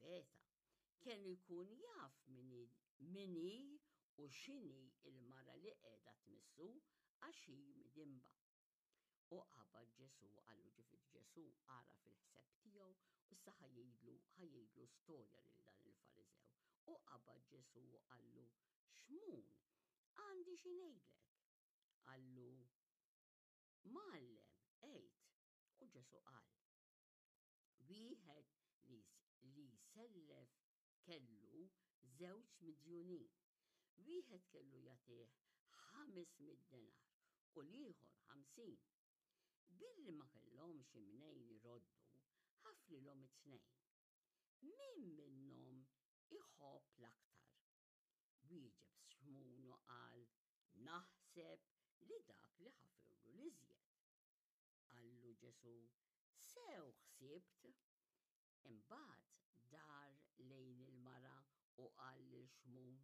profeta. Kellu jkun jaf minni u x'inhi il-mara li qiegħda tmissu għax hi midimba. U qabad Ġesu għallu ġifieri Ġesu ara fil-ħseb tiegħu u issa ħajjgħidlu storja lil dan il-Fariżew. U qabad Ġesu għallu x'mun għandi xi ngħidlek. Għallu Mgħallem għid. U Ġesu qal wieħed li jsellef kellu 2 midjunin. Wieħed kellu jagħtih 500 denar u l-ieħor 50. Billi ma kellhomx imnejn iroddu, ħafrilhom it-tnejn. Min minnhom iħobb l-aktar? Wieġeb x'mun u qal naħseb li dak li ħafirlu l-iżjed. Qallu Ġesu sew ħsibt. Imbagħad dar lejn il-mara u qal lil xmun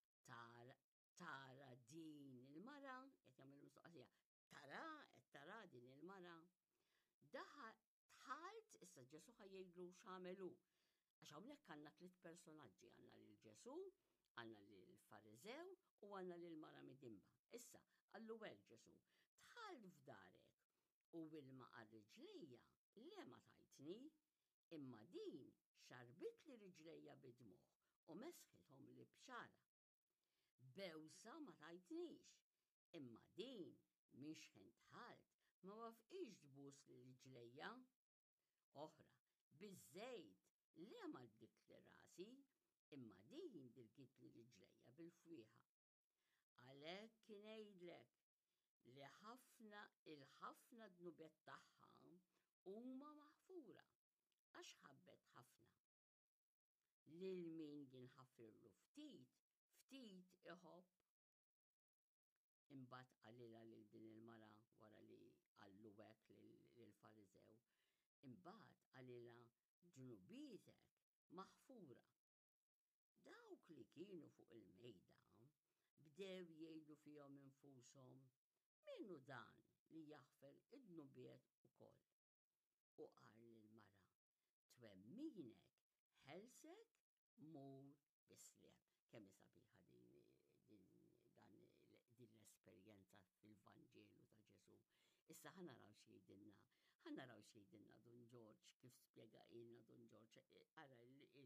tara din il-mara, qed jagħmel mistoqsija, tara din il-mara. Tħalt issa Ġesu ħajjgħidlu x'għamelu. Għax hawnhekk għandna 3 personaġġi, għandna lil Ġesu, għandna lil Fariżew u għandna lil mara midimba. Issa qallu hekk Ġesu, tħalt f'darek u ilma għar-riġlejja le ma tajtni, imma din xarbit li riġlejja bid-dmugħ u mesħithom li b'xara. Bewsa ma tajtnix, imma din mhix ħintħalt ma wafqix tbus li riġlejja. Oħra, biż-żejt le ma ddikt li rasi, imma din dirgit li riġlejja bil-fwieħa. Għalhekk kien ngħidlek li il-ħafna dnubiet tagħha huma maħfura għax ħabbet ħafna. Lil min jinħafirlu ftit, ftit iħobb. Imbagħad qalilha lil din il-mara wara li qallu hekk lill-Fariżew. Imbagħad qalilha ġnubietek maħfura. Dawk li kienu fuq il-mejda bdew jgħidu fihom infushom minnu dan li jaħfer id-dnubiet ukoll. U qal lill-mara twemminek ħelsek mur bislem. Kemm sabiħa din l-esperjenza fil-Vanġelu ta' Ġesu. Issa ħanaraw xejdinna Don George kif spjegajilna Don George. Ara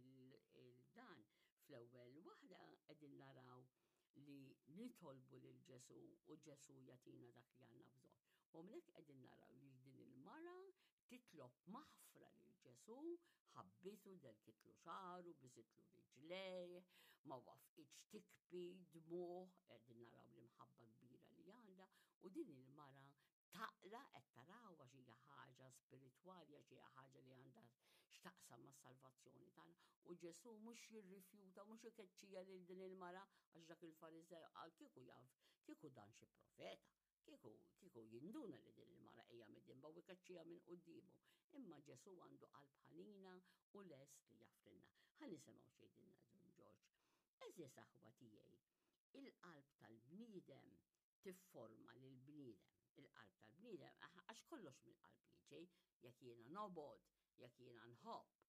dan fl-ewwel waħda qegħdin naraw li nitolbu lil Ġesu u Ġesu jagħtina dak li għandna bżonn. U hawnhekk qegħdin naraw li din il-mara titlob maħfra lil Ġesu, ħabbitu delkitlu xaru, biżitlu riġlejh, ma wafqitx tikbi dmuħ, qegħdin naraw l-imħabba kbira li għandha u din il-mara taqla qed taraw għax hija ħaġa spiritwali għax hija ħaġa li għandha x'taqsam mas-salvazzjoni tagħna. U Ġesu mhux jirrifjuta, mhux ikeċċija lil din il-mara għax dak il-Fariżew qal kieku dan xi profeta, kieku jinduna li din il-mara hija midimba u ikeċċija minn qudiemu. Imma Ġesu għandu qalb ħanina u lest li jafrinna. Ħanisimgħu xejdinna Don George. Eżis aħwa tiegħi, il-qalb tal-bniedem tifforma lill-bniedem. Il-qalb tal-bniedem, għax kollox mill-qalb jiġi, jekk jiena nobod, jekk jiena nħobb,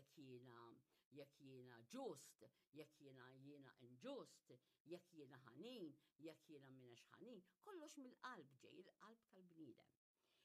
jekk jiena ġust, jekk jiena inġust, jekk jiena ħanin, jekk jiena minex ħanin, kollox mill-qalb ġej, il-qalb tal-bniedem.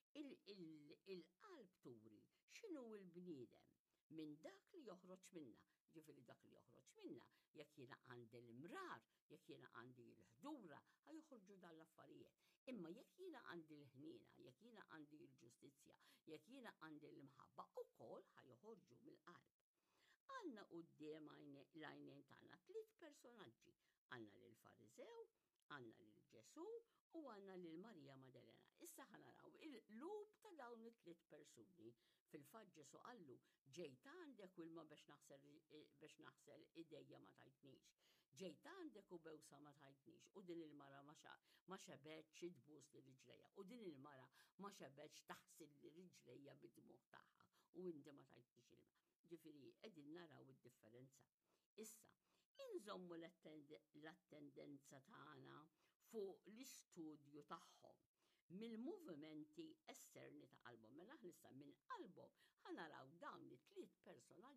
Il-qalb turi x'inhu l-bniedem minn dak li joħroġ minna. Ġifieri dak li joħroġ minna, jekk jiena għandi l-imrar, jekk jiena għandi l-ħdura, ħajoħorġu dan l-affarijiet. Imma jekk jiena għandi l-ħnina, jekk jiena għandi l-ġustizzja, jekk jiena għandi l-imħabba, ukoll ħajoħorġu mill-qalb. Għandna quddiem l-għajnejn tagħna 3 personaġġi. Għandna lill-Fariżew, għandna lil Ġesu u għandna lil Marija Maddalena. Issa ħanaraw il-lub ta' dawn it-3 persuni. Fil-fatt Ġesu qallu ġejt għandek u ilma biex naħsel idejja ma tajtnix. Ġejt għandek u bewsa ma tajtnix. U din il-mara ma xebetx idbus li riġlejja. U din il-mara ma xebetx taħsil li riġlejja bid-dmuħ tagħha. U inti ma tajtnix ilma. Ġifieri qegħdin naraw id-differenza. Issa, inżommu l-attendenza tagħna fuq l-istudju tagħhom mill-movimenti esterni ta' qalbhom. Mela issa minn qalbhom ħanaraw dawn it-3 personaġġi